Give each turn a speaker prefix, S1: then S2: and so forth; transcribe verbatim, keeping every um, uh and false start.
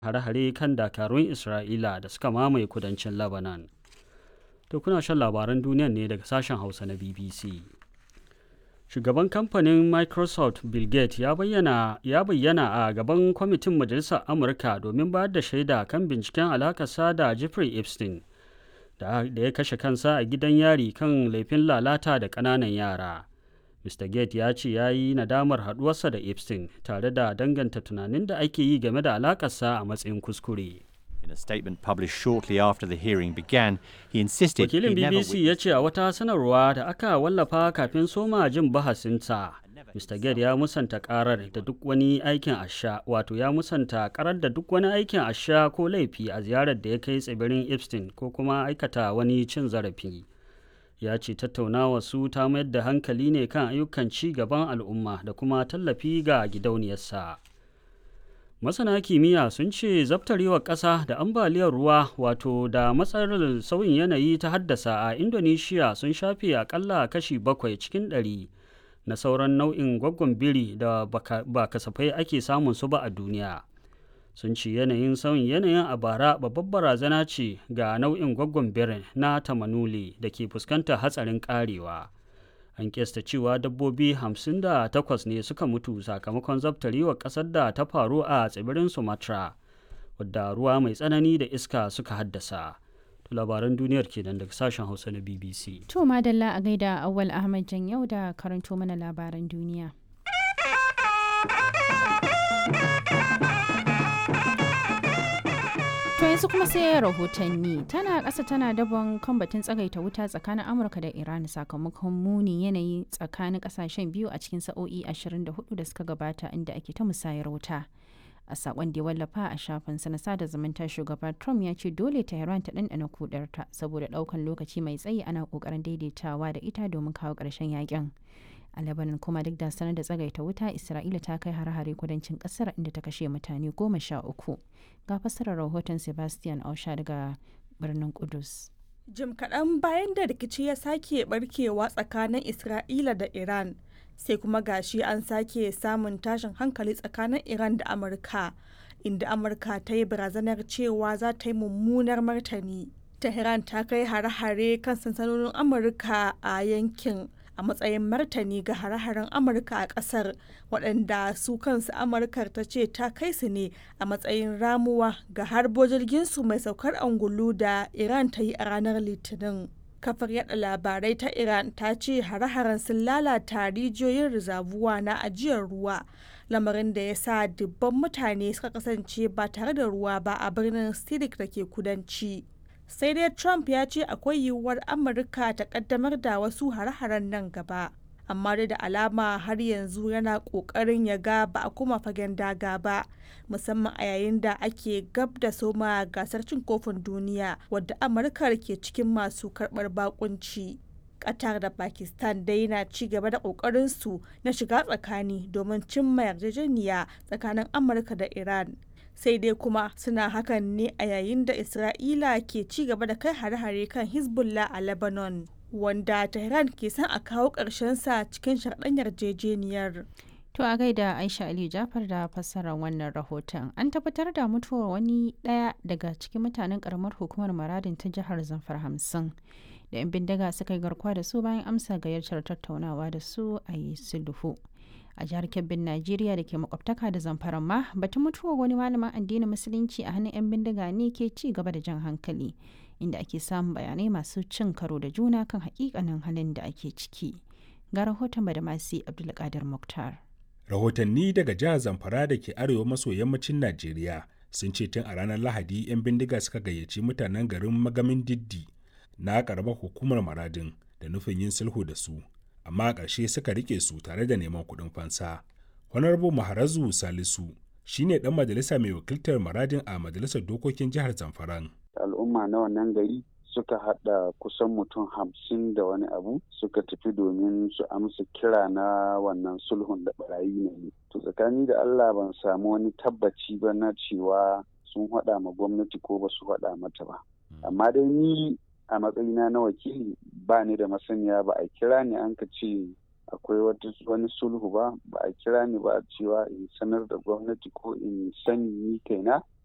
S1: hare-hare kan dakarun Isra'ila da suka mamaye kudancin Lebanon. To kuna shan labaran duniyan ne daga sashen Hausa na B B C. Shugaban kamfanin Microsoft Bill Gates ya bayyana, ya bayyana a gaban kwamitin Majalisar Amurka domin bayar da shaida kan binciken alakarsa da Jeffrey Epstein da ya kashe kansa a gidan yari kan laifin lalata da ƙananan yara. Mister Gates ya ce ya yi nadamar haɗuwarsa da Epstein tare da danganta tunanin da ake yi game da alakarsa a matsayin kuskure.
S2: In a statement published shortly after the hearing began, he insisted
S1: Wakilin
S2: he
S1: B
S2: never
S1: B C ya ce a wata sanarwa da aka wallafa kafin soma jin bahasinsa, Mister Gates ya musanta karar da duk wani aikin asha, wato ya musanta karar da duk wani aikin asha ko laifi a ziyarar da ya kai tsibirin Epstein ko kuma aikata wani cin zarafi. Ya ce tattaunawa su ta mayar da hankali ne kan ayyukan ci gaban al'umma da kuma tallafi ga gidauniyarsa. Masana kimiyya sun ce zabtarewar ƙasa da ambaliyar ruwa wato da matsalar sauyin yanayi ta haddasa a Indonesia sun shafe akalla kashi bakwai cikin ɗari na sauran nau'in gwaggon biri da ba kasafai ake samun su ba a duniya. Sun ce yanayin sauyin yanayin a bara babbar barazana ce ga nau'in gwaggon birin na tamanuli da ke fuskantar hatsarin karewa. An kesta cewa dabbobi hamsin da takwas ne suka mutu sakamakon zabtarewar ƙasar da ta faru a tsibirin Sumatra, wadda ruwa mai tsanani da iska suka haddasa. To labaran duniyar kenan daga sashen Hausa na B B C.
S3: To madalla a gaida Awwal Ahmad Jan yau da karanto mana labaran duniya. To yanzu kuma sai rahotanni tana ƙasa tana dabon kan batun tsagaita wuta tsakanin Amurka da Iran sakamakon munin yanayi tsakanin ƙasashen biyu a cikin sa'o'i ashirin da hudu da suka gabata inda ake ta musayar wuta. A sakon da ya wallafa a shafin sa na sada zumunta shugaba Trump ya ce dole Tehran ta ɗanɗana kudarta saboda ɗaukan lokaci mai tsayi ana ƙoƙarin daidaitawa da ita domin kawo ƙarshen yakin. A Lebanon kuma duk da sanar da tsagaita wuta Isra'ila ta kai hare-hare kudancin kasar inda ta kashe mutane goma sha uku. Ga fassarar rahoton Sebastian Ausha daga birnin Kudus.
S4: Jim kaɗan bayan da rikici ya sake barkewa tsakanin Isra'ila da Iran, sai kuma gashi an sake samun tashin hankali tsakanin Iran da Amurka, inda Amurka ta yi barazanar cewa za ta yi mummunar martani. Tehran ta kai hare-hare kan sansanonin Amurka a yankin a matsayin martani ga hare-haren Amurka a ƙasar, waɗanda su kansu Amurkar ta ce ta kai su ne a matsayin ramuwa ga harbo jirginsu mai saukar angulu da Iran ta yi a ranar Litinin. Kafar yada labarai ta Iran ta ce hare-haren sun lalata rijiyoyin rizabuwa na ajiyar ruwa, lamarin da ya sa dubban mutane suka kasance ba tare da ruwa ba a birnin Sidik da ke kudanci. Sai dai Trump ya ce akwai yiwuwar Amurka ta kaddamar da wasu hare-haren nan gaba, amma dai da alama har yanzu yana kokarin ya ga ba a kuma fagen daga ba, musamman a yayin da ake gab da soma gasar cin kofin duniya wadda Amurka ke cikin masu karbar bakunci. Qatar da Pakistan dai na ci gaba da kokarin su na shiga tsakani domin cimma yarjejeniya tsakanin Amurka da Iran. Sai dai kuma suna hakan ne a yayin da Isra'ila ke ci gaba da kai hare-hare kan Hezbollah a Lebanon, wanda Tehran ke son a kawo sa cikin sharɗan yarjejeniyar.
S3: To a gaida Aisha Ali Jafar da fassarar wannan rahoton. An tabbatar da mutuwar wani ɗaya daga cikin mutanen ƙaramar hukumar Maradin ta jihar Zamfara hamsin da 'yan bindiga suka yi garkuwa da su bayan amsa gayyatar tattaunawa da su a yi sulhu. A jihar Kebbin Najeriya da ke makwabtaka da Zamfara ma batun mutuwar wani malamin addinin musulunci a hannun 'yan bindiga ne ke ci gaba da jan hankali, inda ake samun bayanai masu cin karo da juna kan hakikanin halin da ake ciki. Ga rahoton Badamasi Abdulkadir Muktar.
S5: Rahotanni daga jihar Zamfara da ke arewa maso yammacin Najeriya sun ce tun a ranar Lahadi 'yan bindiga suka gayyaci mutanen garin Magamin Diddi na karamar hukumar Maradin da nufin yin sulhu da su, amma a ƙarshe suka rike su tare da neman kuɗin fansa. Honorable Maharazu Salisu shine ɗan majalisa mai wakiltar Maradin a majalisar dokokin jihar Zamfara.
S6: Al'umma na wannan gari suka haɗa kusan mutum hamsin da wani abu suka tafi domin su amsa kira na wannan sulhun da barayi ne. To tsakani da Allah ban samu wani tabbaci ba na cewa sun haɗa ma gwamnati ko ba su haɗa mata ba. Amma dai ni a matsayina na wakili ba ni da masaniya, ba a kira ni an ka ce akwai wani sulhu ba, ba a kira ni ba cewa in sanar da gwamnati ko in sani ni kaina